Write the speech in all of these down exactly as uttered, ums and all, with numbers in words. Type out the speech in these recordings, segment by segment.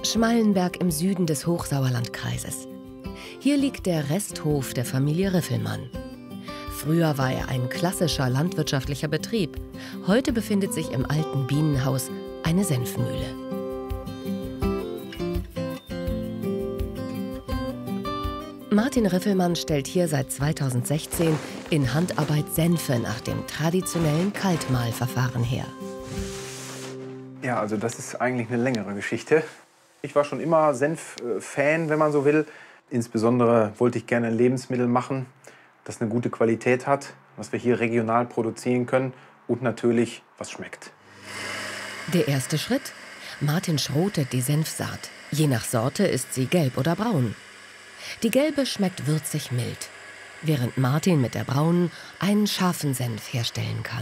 Schmallenberg im Süden des Hochsauerlandkreises. Hier liegt der Resthof der Familie Riffelmann. Früher war er ein klassischer landwirtschaftlicher Betrieb. Heute befindet sich im alten Bienenhaus eine Senfmühle. Martin Riffelmann stellt hier seit zweitausendsechzehn in Handarbeit Senfe nach dem traditionellen Kaltmahlverfahren her. Ja, also das ist eigentlich eine längere Geschichte. Ich war schon immer Senf-Fan, wenn man so will. Insbesondere wollte ich gerne ein Lebensmittel machen, das eine gute Qualität hat, was wir hier regional produzieren können und natürlich was schmeckt. Der erste Schritt? Martin schrotet die Senfsaat. Je nach Sorte ist sie gelb oder braun. Die gelbe schmeckt würzig mild, während Martin mit der braunen einen scharfen Senf herstellen kann.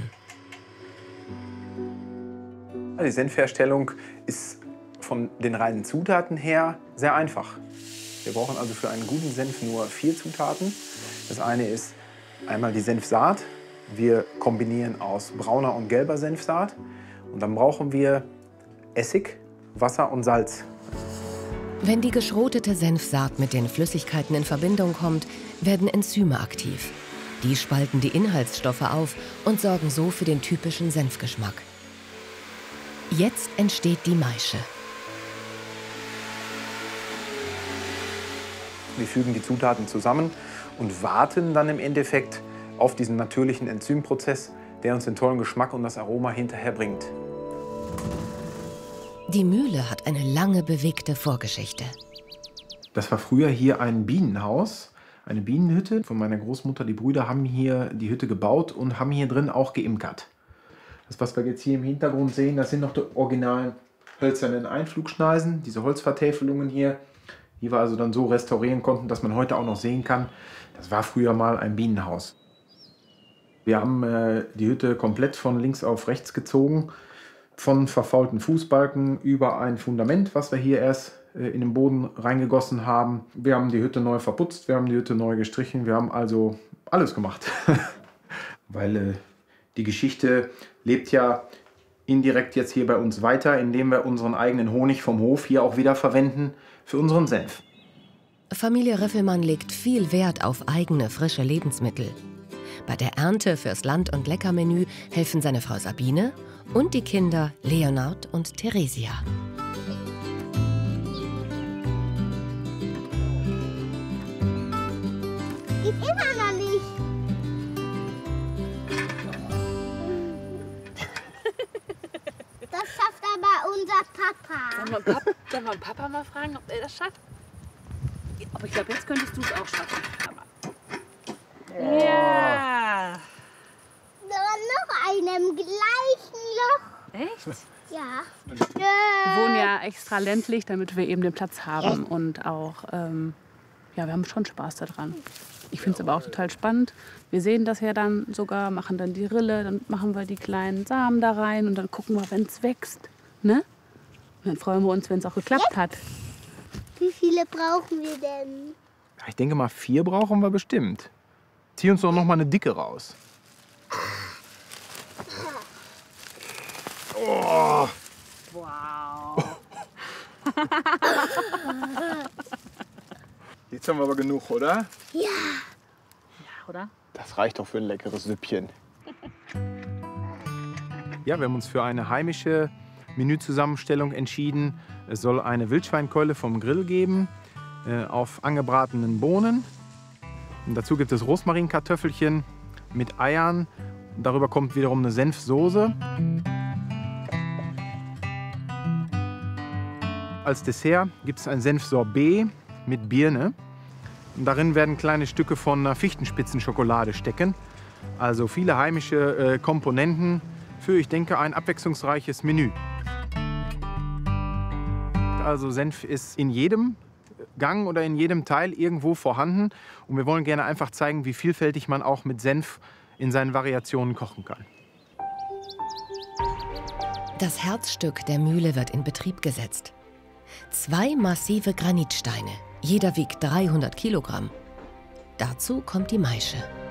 Die Senfherstellung ist von den reinen Zutaten her sehr einfach. Wir brauchen also für einen guten Senf nur vier Zutaten. Das eine ist einmal die Senfsaat. Wir kombinieren aus brauner und gelber Senfsaat. Und dann brauchen wir Essig, Wasser und Salz. Wenn die geschrotete Senfsaat mit den Flüssigkeiten in Verbindung kommt, werden Enzyme aktiv. Die spalten die Inhaltsstoffe auf und sorgen so für den typischen Senfgeschmack. Jetzt entsteht die Maische. Wir fügen die Zutaten zusammen und warten dann im Endeffekt auf diesen natürlichen Enzymprozess, der uns den tollen Geschmack und das Aroma hinterher bringt. Die Mühle hat eine lange bewegte Vorgeschichte. Das war früher hier ein Bienenhaus, eine Bienenhütte. Von meiner Großmutter, die Brüder haben hier die Hütte gebaut und haben hier drin auch geimkert. Das, was wir jetzt hier im Hintergrund sehen, das sind noch die originalen hölzernen Einflugschneisen, diese Holzvertäfelungen hier, die wir also dann so restaurieren konnten, dass man heute auch noch sehen kann, das war früher mal ein Bienenhaus. Wir haben äh, die Hütte komplett von links auf rechts gezogen, von verfaulten Fußbalken über ein Fundament, was wir hier erst äh, in den Boden reingegossen haben. Wir haben die Hütte neu verputzt, wir haben die Hütte neu gestrichen, wir haben also alles gemacht. Weil äh, die Geschichte lebt ja indirekt jetzt hier bei uns weiter, indem wir unseren eigenen Honig vom Hof hier auch wieder verwenden für unseren Senf. Familie Riffelmann legt viel Wert auf eigene, frische Lebensmittel. Bei der Ernte fürs Land- und Leckermenü helfen seine Frau Sabine und die Kinder Leonard und Theresia. Geht immer noch nicht. Das schafft aber unser Papa. Sollen wir Papa, sollen wir Papa mal fragen, ob er das schafft? Aber ich glaube, jetzt könntest du es auch schaffen, Papa. Oh. Ja. Noch einem gleichen Loch. Echt? Ja. Wir wohnen ja extra ländlich, damit wir eben den Platz haben und auch, ähm, ja, wir haben schon Spaß daran. Ich finde es aber auch total spannend. Wir sehen das ja dann sogar, machen dann die Rille, dann machen wir die kleinen Samen da rein und dann gucken wir, wenn es wächst. Ne? Und dann freuen wir uns, wenn es auch geklappt hat. Wie viele brauchen wir denn? Ich denke mal, vier brauchen wir bestimmt. Zieh uns doch noch mal eine dicke raus. Oh. Wow. Jetzt haben wir aber genug, oder? Ja. Ja, oder? Das reicht doch für ein leckeres Süppchen. Ja, wir haben uns für eine heimische Menüzusammenstellung entschieden. Es soll eine Wildschweinkeule vom Grill geben, äh, auf angebratenen Bohnen. Und dazu gibt es Rosmarinkartoffelchen mit Eiern. Und darüber kommt wiederum eine Senfsoße. Als Dessert gibt es ein Senfsorbet mit Birne. Und darin werden kleine Stücke von einer Fichtenspitzenschokolade stecken. Also viele heimische äh, Komponenten für, ich denke, ein abwechslungsreiches Menü. Also Senf ist in jedem Gang oder in jedem Teil irgendwo vorhanden. Und wir wollen gerne einfach zeigen, wie vielfältig man auch mit Senf in seinen Variationen kochen kann. Das Herzstück der Mühle wird in Betrieb gesetzt. Zwei massive Granitsteine, jeder wiegt dreihundert Kilogramm. Dazu kommt die Maische.